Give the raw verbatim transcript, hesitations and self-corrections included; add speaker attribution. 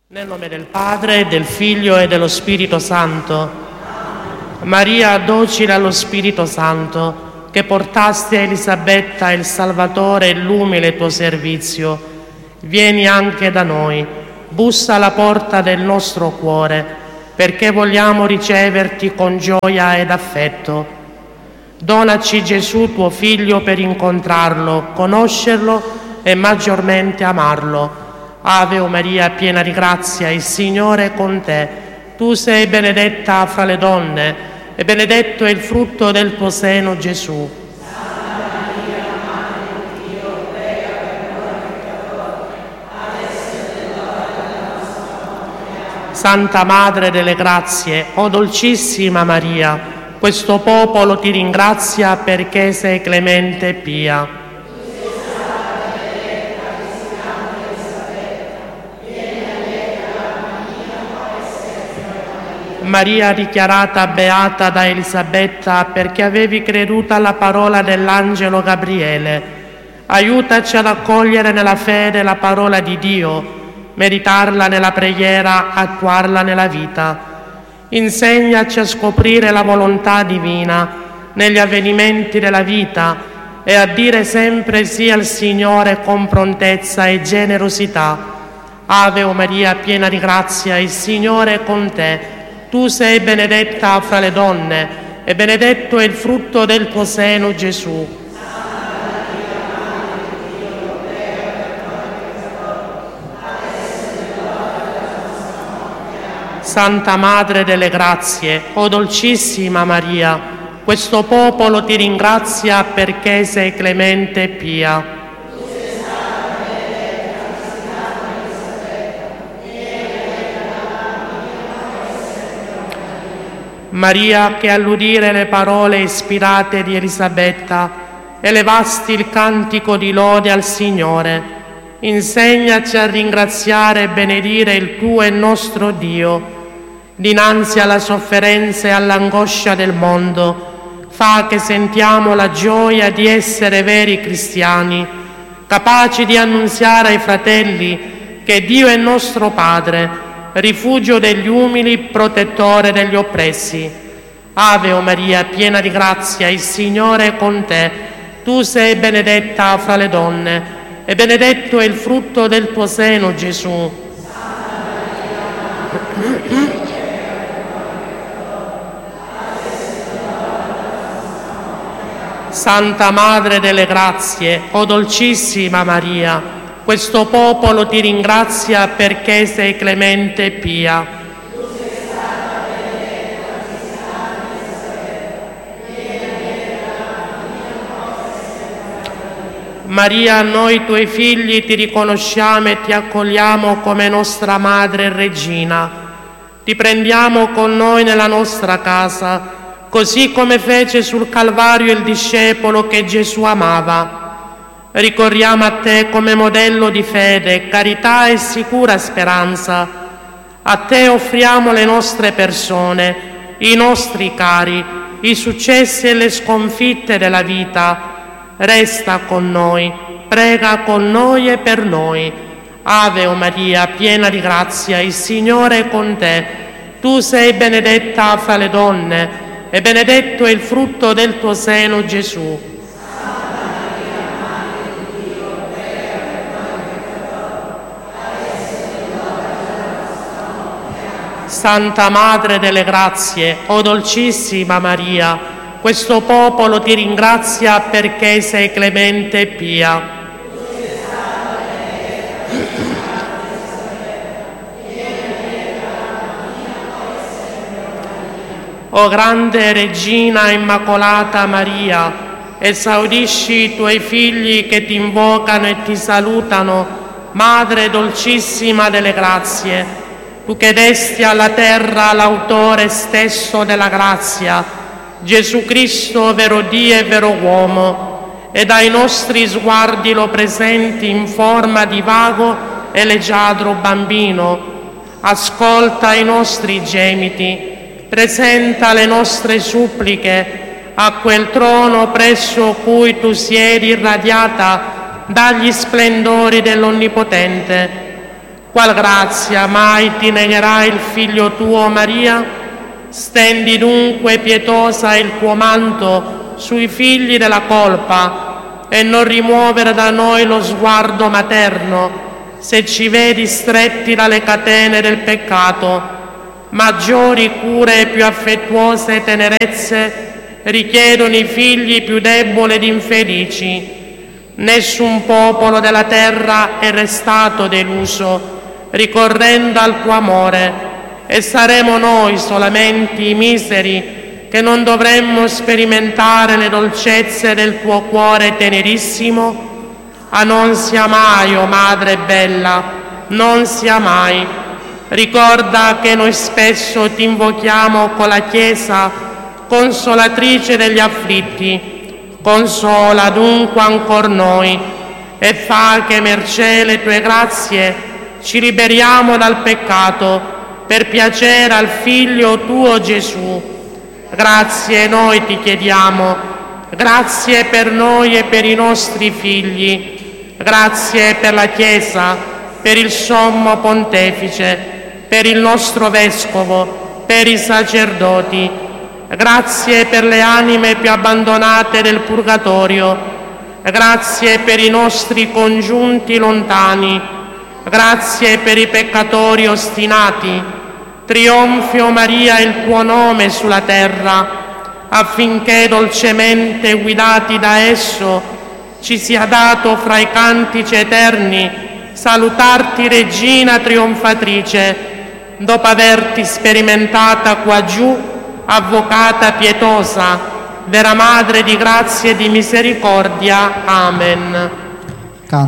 Speaker 1: Nel nome del Padre, del Figlio e dello Spirito Santo. Maria, docile allo Spirito Santo, che portasti a Elisabetta il Salvatore e l'umile tuo servizio, vieni anche da noi, bussa alla porta del nostro cuore, perché vogliamo riceverti con gioia ed affetto. Donaci Gesù tuo Figlio per incontrarlo, conoscerlo e maggiormente amarlo. Ave o Maria, piena di grazia, il Signore è con te. Tu sei benedetta fra le donne e benedetto è il frutto del tuo seno, Gesù.
Speaker 2: Santa Maria, Madre di Dio, prega per noi peccatori, adesso è l'ora della nostra morte.
Speaker 1: Santa Madre delle Grazie, o dolcissima Maria, questo popolo ti ringrazia perché sei clemente e pia. Maria, dichiarata beata da Elisabetta perché avevi creduto alla parola dell'angelo Gabriele, aiutaci ad accogliere nella fede la parola di Dio, meditarla nella preghiera, attuarla nella vita. Insegnaci a scoprire la volontà divina negli avvenimenti della vita e a dire sempre sì al Signore con prontezza e generosità. Ave o Maria, piena di grazia, il Signore è con te. Tu sei benedetta fra le donne e benedetto è il frutto del tuo seno, Gesù.
Speaker 2: Santa Maria, Madre di Dio, prega per noi peccatori, adesso è l'ora della nostra morte.
Speaker 1: Santa Madre delle Grazie, o dolcissima Maria, questo popolo ti ringrazia perché sei clemente e pia. Maria, che all'udire le parole ispirate di Elisabetta elevasti il cantico di lode al Signore, insegnaci a ringraziare e benedire il tuo e nostro Dio. Dinanzi alla sofferenza e all'angoscia del mondo, fa che sentiamo la gioia di essere veri cristiani, capaci di annunziare ai fratelli che Dio è nostro Padre, rifugio degli umili, protettore degli oppressi. Ave o Maria, piena di grazia, il Signore è con te. Tu sei benedetta fra le donne e benedetto è il frutto del tuo seno, Gesù. Santa Madre delle Grazie, o dolcissima Maria, questo popolo ti ringrazia perché sei clemente e pia.
Speaker 2: Tu sei stata benedetta tra Isabel,
Speaker 1: Maria, a noi tuoi figli ti riconosciamo e ti accogliamo come nostra Madre e Regina. Ti prendiamo con noi nella nostra casa, così come fece sul Calvario il discepolo che Gesù amava. Ricorriamo a te come modello di fede, carità e sicura speranza. A te offriamo le nostre persone, i nostri cari, i successi e le sconfitte della vita. Resta con noi, prega con noi e per noi. Ave o Maria, piena di grazia, il Signore è con te. Tu sei benedetta fra le donne e benedetto è il frutto del tuo seno, Gesù. Santa Madre delle Grazie, o dolcissima Maria, questo popolo ti ringrazia perché sei clemente e pia. O grande Regina Immacolata Maria, esaudisci i tuoi figli che ti invocano e ti salutano, Madre dolcissima delle grazie. Tu che desti alla terra l'autore stesso della grazia, Gesù Cristo, vero Dio e vero uomo, e dai nostri sguardi lo presenti in forma di vago e leggiadro bambino. Ascolta i nostri gemiti, presenta le nostre suppliche a quel trono presso cui tu siedi irradiata dagli splendori dell'Onnipotente. Qual grazia mai ti negherà il Figlio tuo, Maria? Stendi dunque pietosa il tuo manto sui figli della colpa e non rimuovere da noi lo sguardo materno se ci vedi stretti dalle catene del peccato. Maggiori cure e più affettuose tenerezze richiedono i figli più deboli ed infelici. Nessun popolo della terra è restato deluso ricorrendo al tuo amore, e saremo noi solamente i miseri che non dovremmo sperimentare le dolcezze del tuo cuore tenerissimo? Ah, non sia mai, o Madre bella, non sia mai. Ricorda che noi spesso ti invochiamo con la Chiesa, consolatrice degli afflitti. Consola dunque ancor noi e fa che, mercé le tue grazie, ci liberiamo dal peccato per piacere al Figlio tuo Gesù. Grazie noi ti chiediamo, grazie per noi e per i nostri figli, grazie per la Chiesa, per il Sommo Pontefice, per il nostro Vescovo, per i sacerdoti. Grazie per le anime più abbandonate del Purgatorio, grazie per i nostri congiunti lontani, grazie per i peccatori ostinati. Trionfi, o Maria, il tuo nome sulla terra, affinché dolcemente guidati da esso ci sia dato fra i cantici eterni salutarti, Regina trionfatrice, dopo averti sperimentata qua giù, avvocata pietosa, vera Madre di grazia e di misericordia. Amen.